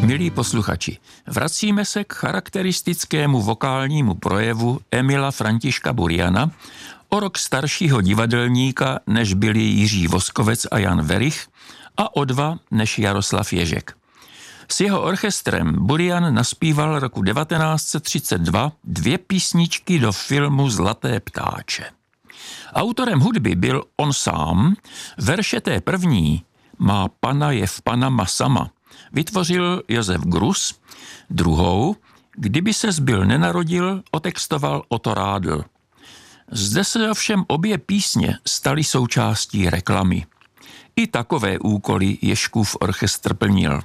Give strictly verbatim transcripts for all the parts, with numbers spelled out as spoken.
Milí posluchači, vracíme se k charakteristickému vokálnímu projevu Emila Františka Buriana, o rok staršího divadelníka, než byli Jiří Voskovec a Jan Werich, a o dva než Jaroslav Ježek. S jeho orchestrem Burian naspíval roku devatenáct set třicet dva dvě písničky do filmu Zlaté ptáče. Autorem hudby byl on sám, verše té první Má pana je v Panama sama vytvořil Josef Grus, druhou Kdyby ses byl nenarodil otextoval Otto Rádl. Zde se ovšem obě písně staly součástí reklamy. I takové úkoly Ježkův orchestr plnil.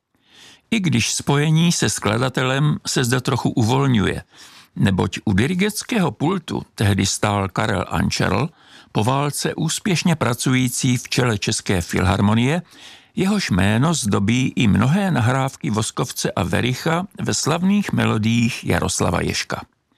I když spojení se skladatelem se zde trochu uvolňuje, neboť u dirigeckého pultu tehdy stál Karel Ančerl, po válce úspěšně pracující v čele České filharmonie, jehož jméno zdobí i mnohé nahrávky Voskovce a Wericha ve slavných melodiích Jaroslava Ježka.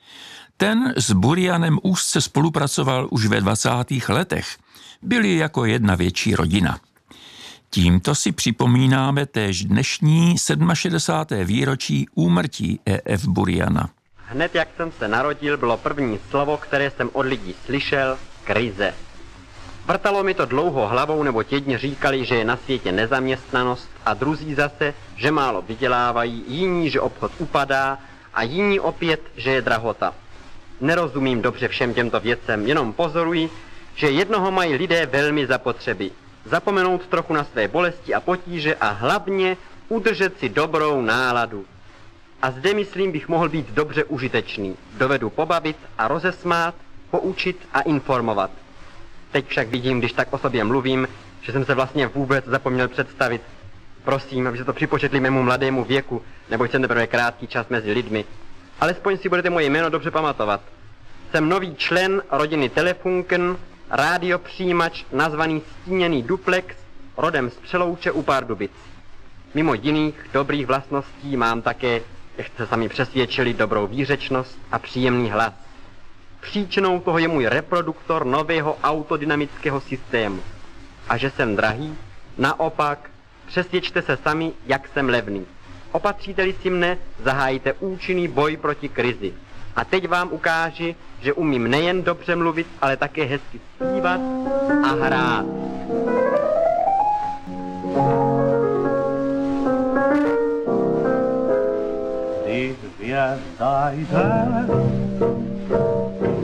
Ten s Burianem úzce spolupracoval už ve dvacátých letech, byli jako jedna větší rodina. Tímto si připomínáme též dnešní šedesáté sedmé výročí úmrtí E F Buriana. Hned jak jsem se narodil, bylo první slovo, které jsem od lidí slyšel, krize. Vrtalo mi to dlouho hlavou, neboť jedni říkali, že je na světě nezaměstnanost a druzí zase, že málo vydělávají, jiní, že obchod upadá a jiní opět, že je drahota. Nerozumím dobře všem těmto věcem, jenom pozoruji, že jednoho mají lidé velmi zapotřebí. Zapomenout trochu na své bolesti a potíže a hlavně udržet si dobrou náladu. A zde, myslím, bych mohl být dobře užitečný. Dovedu pobavit a rozesmát, poučit a informovat. Teď však vidím, když tak o sobě mluvím, že jsem se vlastně vůbec zapomněl představit. Prosím, abyste to připočetli mému mladému věku, neboť jsem teprve krátký čas mezi lidmi. Alespoň si budete moje jméno dobře pamatovat. Jsem nový člen rodiny Telefunken, rádiopřijímač nazvaný Stíněný duplex, rodem z Přelouče u Pardubic. Mimo jiných dobrých vlastností mám také, jak jste sami přesvědčili, dobrou výřečnost a příjemný hlas. Příčinou toho je můj reproduktor nového autodynamického systému. A že jsem drahý? Naopak, přesvědčte se sami, jak jsem levný. Opatříte-li si mne, zahájíte účinný boj proti krizi. A teď vám ukáži, že umím nejen dobře mluvit, ale také hezky zpívat a hrát. Když hvězda jde